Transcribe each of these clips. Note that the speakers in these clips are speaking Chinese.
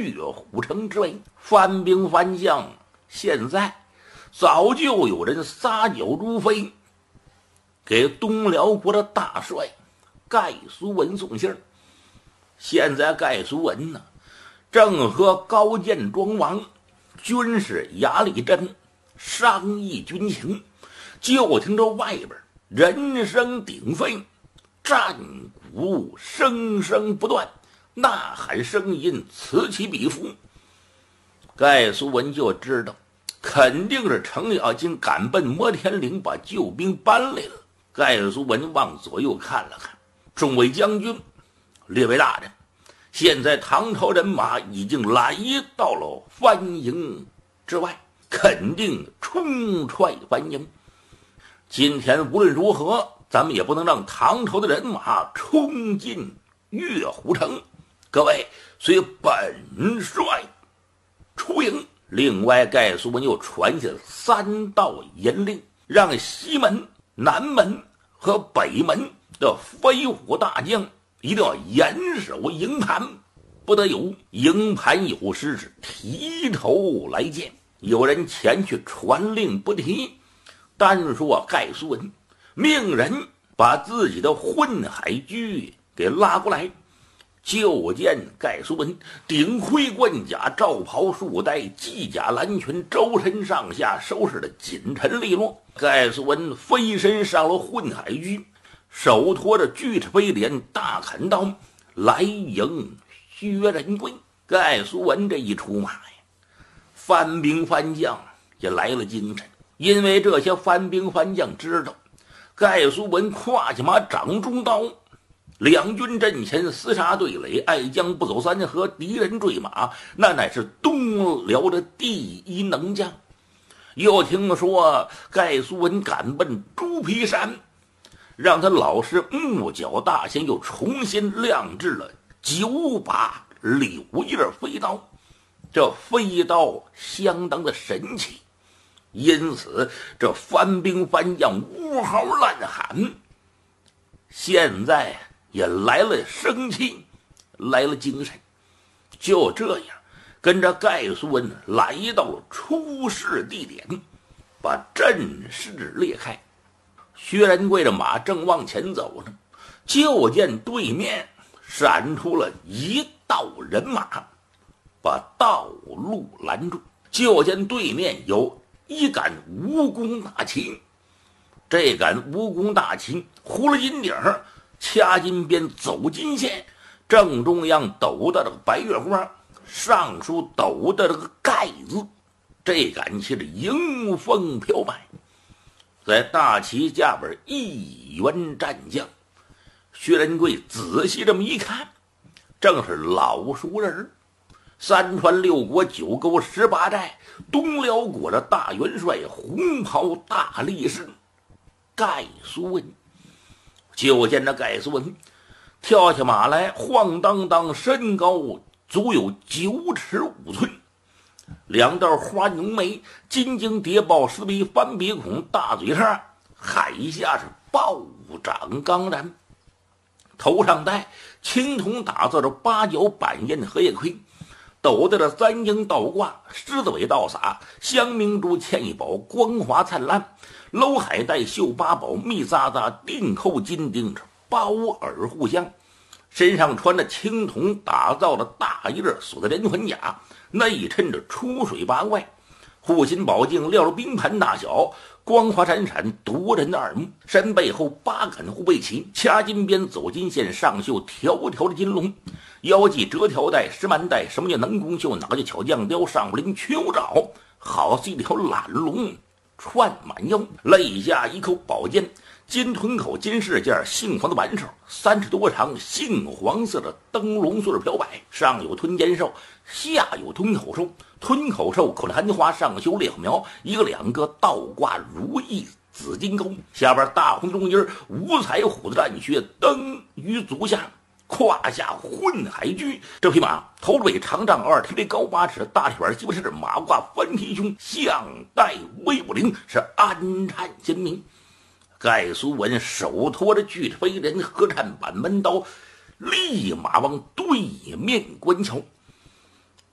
岳虎城之围。番兵番将现在早就有人撒脚如飞，给东辽国的大帅盖苏文送信。现在盖苏文呢，正和高渐庄王军师亚里真商议军情，就听着外边人声鼎沸，战鼓声声不断，呐喊声音此起彼伏。盖苏文就知道肯定是程咬金赶奔摩天岭把救兵搬来了。盖苏文往左右看了看，众位将军，列位大人，现在唐朝人马已经来到了番营之外，肯定冲踹番营。今天无论如何，咱们也不能让唐朝的人马冲进岳虎城。各位随本帅出营。另外，盖苏文又传下3道严令，让西门、南门和北门的飞虎大将一定要严守营盘，不得有营盘有失是提头来见。有人前去传令不提，单说盖苏文命人把自己的混海驹给拉过来，就见盖苏文顶盔贯甲，罩袍束带，系甲蓝裙，周身上下收拾的紧陈利落。盖苏文飞身上了混海驹，手托着锯齿飞镰大砍刀，来迎薛仁贵。盖苏文这一出马呀，番兵番将也来了精神，因为这些番兵番将知道盖苏文胯下马掌中刀，两军阵前厮杀对垒，爱将不走三合，敌人坠马，那乃是东辽的第一能将。又听说盖苏文赶奔猪皮山，让他老师木角大仙又重新亮制了9把柳叶飞刀，这飞刀相当的神奇，因此这番兵番将呜嚎乱喊，现在也来了生气，来了精神。就这样跟着盖苏文来到了出事地点，把阵势裂开。薛仁贵的马正往前走呢，就见对面闪出了一道人马，把道路拦住。就见对面有一杆蜈蚣大旗，这杆蜈蚣大旗糊了金顶，掐金边走金线，正中央斗的这个白月花，上书斗的这个盖字。这杆旗是迎风飘摆，在大旗下边一员战将。薛仁贵仔细这么一看，正是老熟人，3川6国9沟18寨东辽国的大元帅，红袍大力士盖苏文。就见这盖苏文跳下马来，晃荡荡，身高足有9尺5寸，两道花浓眉，金睛谍报，四鼻翻鼻孔，大嘴叉，海下是暴涨刚然，头上戴青铜打造着8角板印荷叶盔，斗的这3鹰倒挂，狮子尾倒洒，香明珠嵌一宝，光华灿烂，搂海带绣8宝，密匝匝钉扣金钉，包耳互相。身上穿着青铜打造的大叶锁的连环甲，内衬着出水八怪，护心宝镜料着冰盘大小，光华闪闪夺人的耳目。身背后8杆护背旗，掐金边走金线，上绣条条的金龙，腰系折条带石蛮带，什么叫能弓绣，哪个叫巧匠雕，上不灵缺无爪，好似一条懒龙串满腰，肋下一口宝剑，金臀口金饰件，杏黄的挽手，3尺多长，杏黄色的灯笼穗漂摆，上有吞肩兽，下有吞口兽，吞口兽口含花，上修烈火苗，一个两个倒挂如意紫金钩，下边大红中音，五彩虎的战靴登于足下，胯下混海驹。这匹马头尾长丈2，蹄背高8尺，大腿板鸡巴是马褂翻蹄胸，项带威武灵，是安颤鲜明。盖苏文手托着锯齿飞镰，合颤板门刀，立马往对面观瞧。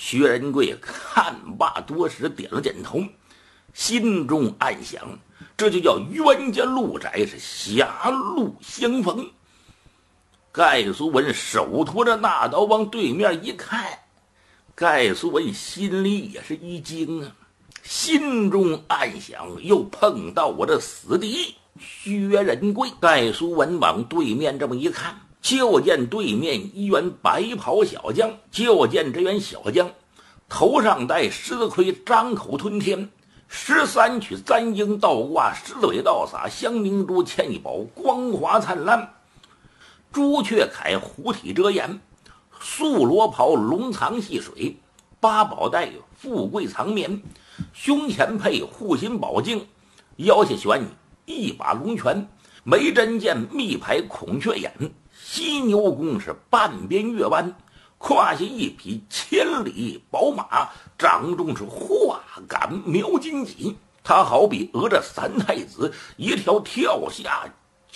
薛仁贵看罢多时，点了点头，心中暗想，这就叫冤家路窄，是狭路相逢。盖苏文手托着那刀往对面一看，盖苏文心里也是一惊啊，心中暗想，又碰到我的死敌薛仁贵。盖苏文往对面这么一看，就见对面一员白袍小将，就见这员小将头上戴狮子盔，张口吞天，13曲簪缨倒挂，狮子尾倒洒，香明珠嵌一宝，光华灿烂。朱雀铠虎体遮眼，素罗袍龙藏细水，八宝带富贵藏棉，胸前配护心宝镜，腰下悬一把龙泉，眉针剑密排孔雀眼，犀牛弓是半边月弯，胯下一匹千里宝马，掌中是画杆描金戟。他好比讹着三太子，一跳跳下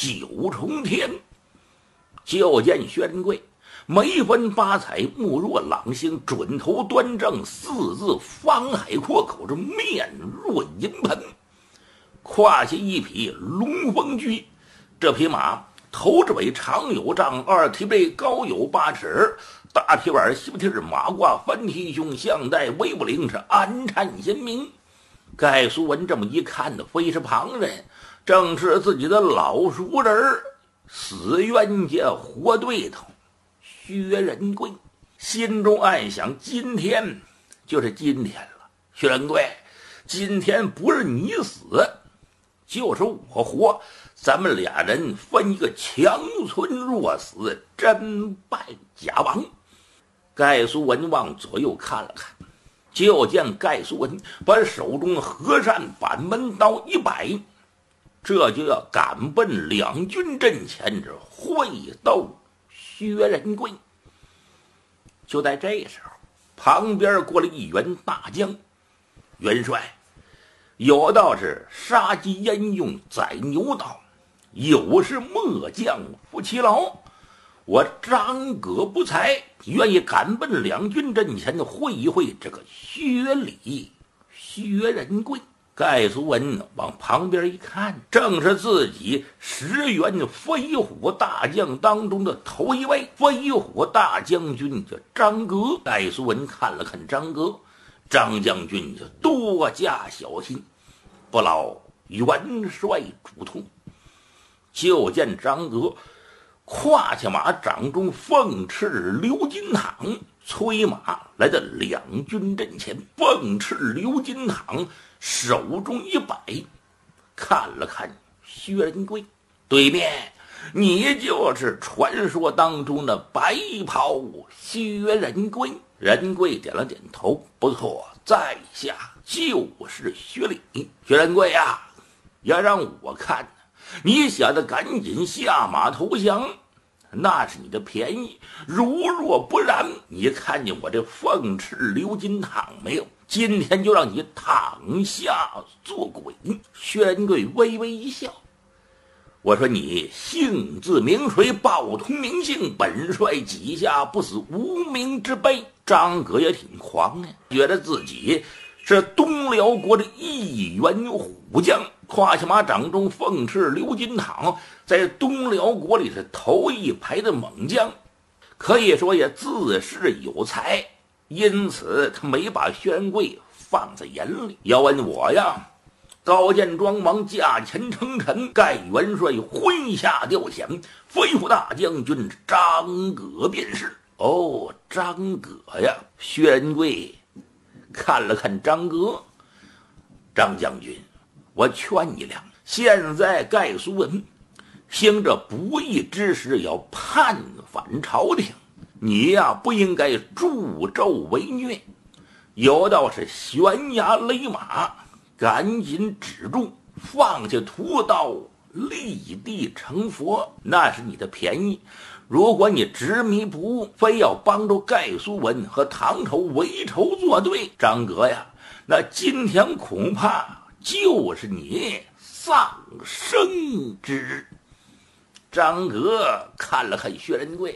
9重天。就见薛仁贵眉分八彩，目若朗星，准头端正，四字方海阔口，这面若银盆，胯下一匹龙凤驹。这匹马头至尾长有丈，2蹄背高有8尺，大蹄碗西蹄马褂翻蹄胸，项带威不灵，是安颤鲜明。盖苏文这么一看的，非是旁人，正是自己的老熟人，死冤家活对头薛仁贵。心中暗想，今天就是今天了，薛仁贵，今天不是你死就是我活，咱们俩人分一个强存弱死，真败假亡。盖苏文往左右看了看，就见盖苏文把手中和善板门刀一摆，这就要赶奔两军阵前，这会斗薛仁贵。就在这时候，旁边过来一员大将，元帅，有道是杀鸡焉用宰牛刀，有事末将夫妻劳。我张葛不才，愿意赶奔两军阵前会一会这个薛礼薛仁贵。盖苏文往旁边一看，正是自己10员飞虎大将当中的头一位，飞虎大将军叫张格。盖苏文看了看张格，张将军就多加小心，不劳元帅嘱托。就见张格胯下马，掌中凤翅鎏金镗，催马来到两军阵前。凤翅鎏金镗手中一摆，看了看薛仁贵，对面你就是传说当中的白袍薛仁贵。仁贵点了点头，不错，在下就是薛礼。薛仁贵呀，要让我看，你小子赶紧下马投降，那是你的便宜。如若不然，你看见我这凤翅鎏金镗没有？今天就让你躺下做鬼。薛仁贵微微一笑，我说你姓字名谁，报通名姓，本帅几下不死无名之辈。张葛也挺狂啊，觉得自己是东辽国的一员虎将，胯下马，掌中凤翅鎏金镗，在东辽国里是头一排的猛将，可以说也自恃有才，因此他没把薛仁贵放在眼里。要问我呀，高见庄王驾前称臣，盖元帅麾下调遣，飞虎大将军张葛便是。哦，张葛呀！薛仁贵看了看张葛，张将军，我劝你俩，现在盖苏文兴这不义之时，要叛反朝廷，你呀不应该助纣为虐，有道是悬崖勒马，赶紧止住，放下屠刀，立地成佛，那是你的便宜。如果你执迷不悟，非要帮助盖苏文和唐朝为仇作对，张葛呀，那今天恐怕就是你丧生之日。张葛看了看薛仁贵，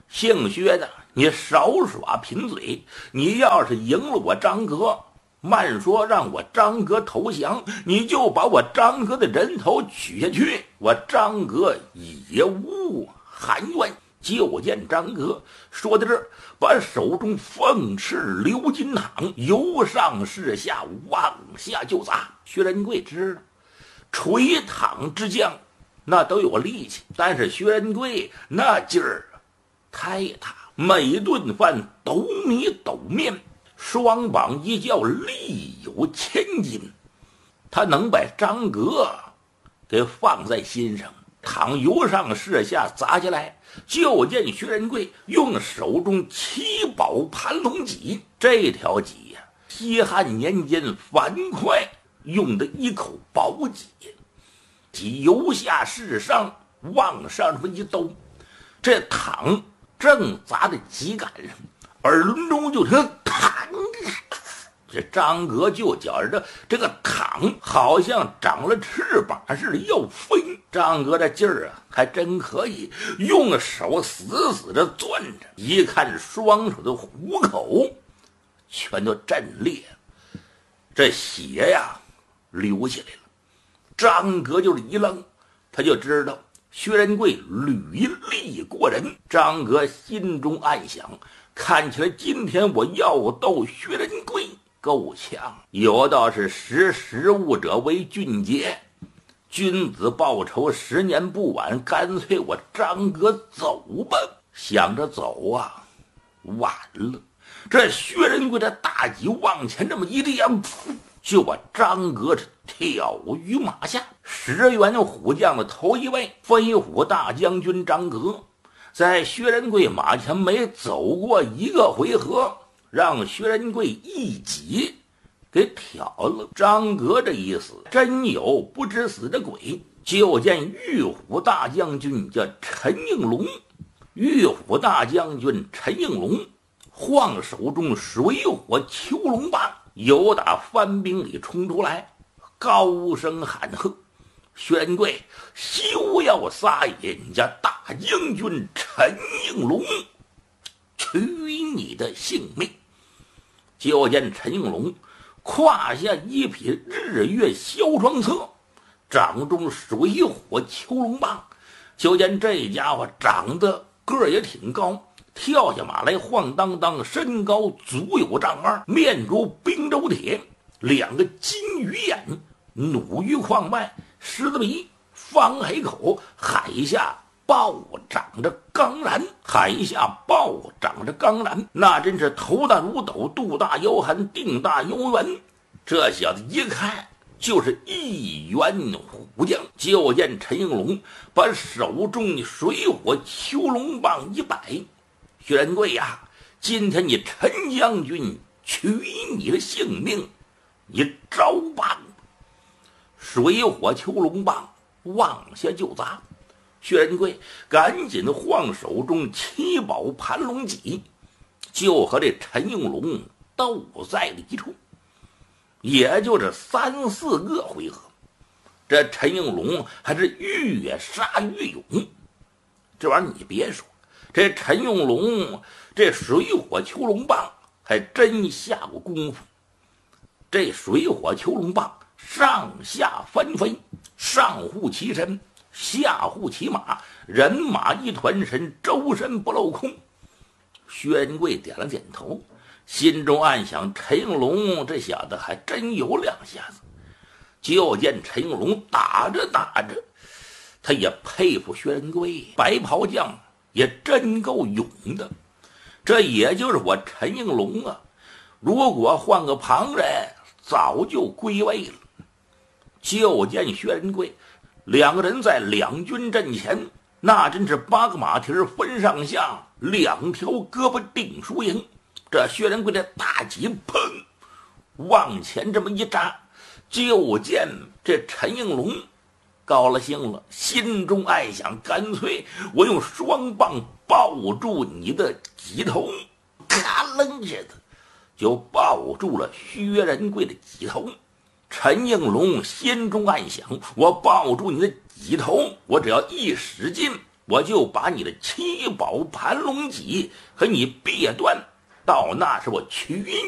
姓薛的，你少耍贫嘴，你要是赢了我张哥，慢说让我张哥投降，你就把我张哥的人头取下去，我张哥也无含冤。就见张哥说到这儿，把手中凤翅鎏金淌由上至下往下就砸。薛仁贵知道捶淌之将那都有力气，但是薛仁贵那劲儿太大，每顿饭斗米斗面，双膀一叫力有千斤，他能把张哥给放在心上，倘由上至下砸下来，就见薛仁贵用手中七宝盘龙戟，这条戟呀，西汉年间樊哙用的一口宝戟，戟由下至上往上这么一兜，这躺正砸在戟杆上，耳轮中就听躺，这张哥就觉着这个躺好像长了翅膀似的要飞。张哥这劲儿啊还真可以，用手死死的攥着，一看双手的虎口全都震裂了，这血呀流下来了。张哥就是一愣，他就知道薛仁贵履历过人。张哥心中暗想，看起来今天我要斗薛仁贵够呛，有道是识物者为俊杰，君子报仇10年不晚，干脆我张哥走吧。想着走啊，晚了，这薛仁贵的大戟往前这么一亮，就把张哥挑于马下。10员虎将的头一位飞虎大将军张格，在薛仁贵马前没走过一个回合，让薛仁贵一戟给挑了。张格这一死，真有不知死的鬼。就见玉虎大将军叫陈应龙，玉虎大将军陈应龙晃手中水火秋龙棒，由打番兵里冲出来，高声喊喝：薛仁贵休要撒野，你家大将军陈应龙取你的性命。就见陈应龙胯下一匹日月萧霜策，掌中水火秋龙棒。就见这家伙长得个儿也挺高，跳下马来晃荡荡，身高足有丈2，面如冰州铁，两个金鱼眼，弩于眶外，狮子鼻，方海口，海下暴长着钢髯，海下暴长着钢髯，那真是头大如斗，肚大腰寒，腚大腰圆。这小子一看就是一员虎将。就见陈应龙把手中水火秋龙棒一摆：薛仁贵呀，今天你陈将军取你的性命，你招吧！水火秋龙棒往下就砸。薛仁贵赶紧晃手中七宝盘龙戟，就和这陈应龙斗在了一处，也就是3、4个回合。这陈应龙还是越杀越勇。这玩意儿你别说，这陈应龙这水火秋龙棒还真下过功夫。这水火秋龙棒上下翻飞，上护其身，下护其马，人马一团神，周身不镂空。薛仁贵点了点头，心中暗想，陈应龙这小子还真有两下子。就见陈应龙打着打着，他也佩服薛仁贵，白袍将也真够勇的。这也就是我陈应龙啊，如果换个旁人，早就归位了。就见薛仁贵两个人在两军阵前，那真是8个马蹄分上下，2条胳膊定输赢。这薛仁贵的大戟砰往前这么一扎，就见这陈应龙高了兴了，心中暗想，干脆我用双棒抱住你的戟头，咔楞似的就抱住了薛仁贵的戟头。陈应龙心中暗想，我抱住你的戟头，我只要一使劲， 我就把你的七宝盘龙戟和你别断，到那时我取